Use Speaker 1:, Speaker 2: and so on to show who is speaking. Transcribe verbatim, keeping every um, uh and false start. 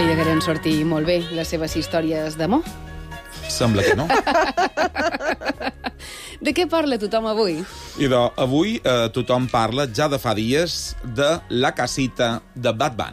Speaker 1: li degueren sortir molt bé les seves històries d'amor.
Speaker 2: Sembla que no.
Speaker 1: De què parla tothom avui?
Speaker 2: I de, avui eh, tothom parla, ja de fa dies, de La casita de Bad Bunny.